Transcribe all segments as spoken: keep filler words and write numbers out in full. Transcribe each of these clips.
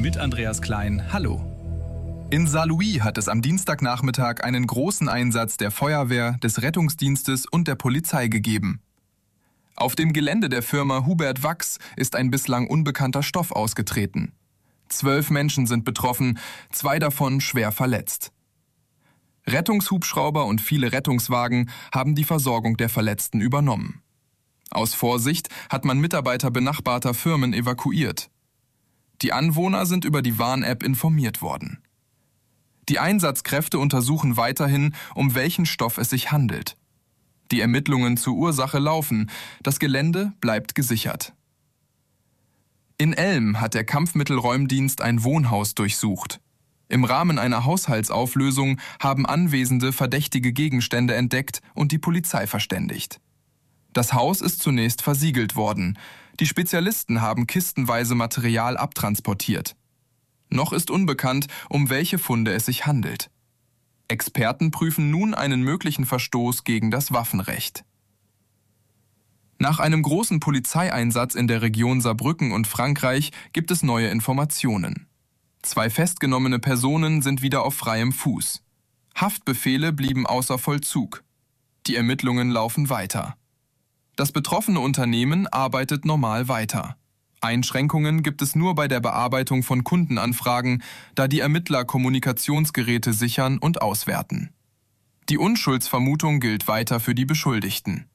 mit Andreas Klein. Hallo. In Saarlouis hat es am Dienstagnachmittag einen großen Einsatz der Feuerwehr, des Rettungsdienstes und der Polizei gegeben. Auf dem Gelände der Firma Hubert Wachs ist ein bislang unbekannter Stoff ausgetreten. Zwölf Menschen sind betroffen, zwei davon schwer verletzt. Rettungshubschrauber und viele Rettungswagen haben die Versorgung der Verletzten übernommen. Aus Vorsicht hat man Mitarbeiter benachbarter Firmen evakuiert. Die Anwohner sind über die Warn-App informiert worden. Die Einsatzkräfte untersuchen weiterhin, um welchen Stoff es sich handelt. Die Ermittlungen zur Ursache laufen, das Gelände bleibt gesichert. In Elm hat der Kampfmittelräumdienst ein Wohnhaus durchsucht. Im Rahmen einer Haushaltsauflösung haben Anwesende verdächtige Gegenstände entdeckt und die Polizei verständigt. Das Haus ist zunächst versiegelt worden. Die Spezialisten haben kistenweise Material abtransportiert. Noch ist unbekannt, um welche Funde es sich handelt. Experten prüfen nun einen möglichen Verstoß gegen das Waffenrecht. Nach einem großen Polizeieinsatz in der Region Saarbrücken und Frankreich gibt es neue Informationen. Zwei festgenommene Personen sind wieder auf freiem Fuß. Haftbefehle blieben außer Vollzug. Die Ermittlungen laufen weiter. Das betroffene Unternehmen arbeitet normal weiter. Einschränkungen gibt es nur bei der Bearbeitung von Kundenanfragen, da die Ermittler Kommunikationsgeräte sichern und auswerten. Die Unschuldsvermutung gilt weiter für die Beschuldigten.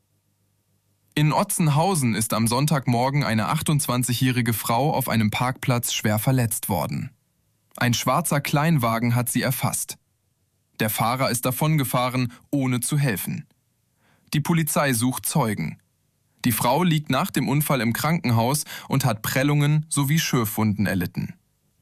In Otzenhausen ist am Sonntagmorgen eine achtundzwanzigjährige Frau auf einem Parkplatz schwer verletzt worden. Ein schwarzer Kleinwagen hat sie erfasst. Der Fahrer ist davongefahren, ohne zu helfen. Die Polizei sucht Zeugen. Die Frau liegt nach dem Unfall im Krankenhaus und hat Prellungen sowie Schürfwunden erlitten.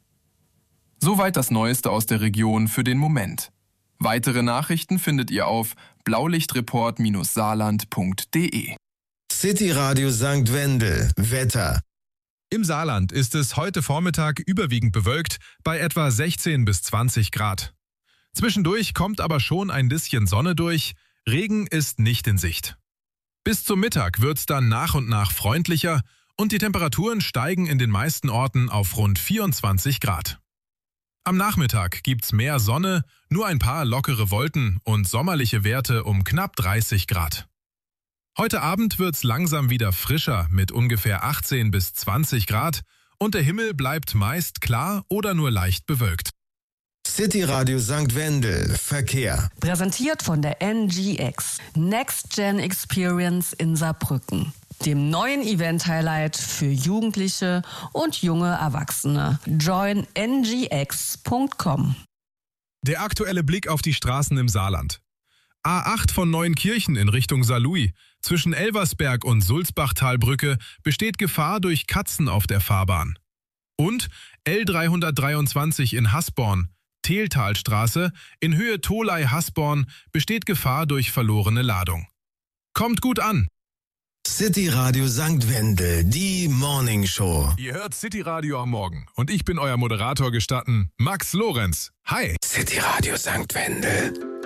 Soweit das Neueste aus der Region für den Moment. Weitere Nachrichten findet ihr auf blaulichtreport Saarland punkt de. City Radio Sankt Wendel. Wetter. Im Saarland ist es heute Vormittag überwiegend bewölkt bei etwa sechzehn bis zwanzig Grad. Zwischendurch kommt aber schon ein bisschen Sonne durch. Regen ist nicht in Sicht. Bis zum Mittag wird's dann nach und nach freundlicher und die Temperaturen steigen in den meisten Orten auf rund vierundzwanzig Grad. Am Nachmittag gibt's mehr Sonne, nur ein paar lockere Wolken und sommerliche Werte um knapp dreißig Grad. Heute Abend wird's langsam wieder frischer mit ungefähr achtzehn bis zwanzig Grad und der Himmel bleibt meist klar oder nur leicht bewölkt. City Radio Sankt Wendel. Verkehr. Präsentiert von der N G X. Next Gen Experience in Saarbrücken. Dem neuen Event-Highlight für Jugendliche und junge Erwachsene. join n g x punkt com. Der aktuelle Blick auf die Straßen im Saarland. A acht von Neuenkirchen in Richtung Saarlouis. Zwischen Elversberg und Sulzbachtalbrücke besteht Gefahr durch Katzen auf der Fahrbahn. Und L dreihundertdreiundzwanzig in Hasborn, Tehltalstraße, in Höhe Tholey-Hasborn besteht Gefahr durch verlorene Ladung. Kommt gut an! City Radio Sankt Wendel, die Morning Show. Ihr hört City Radio am Morgen und ich bin euer Moderator gestatten, Max Lorenz. Hi! City Radio Sankt Wendel.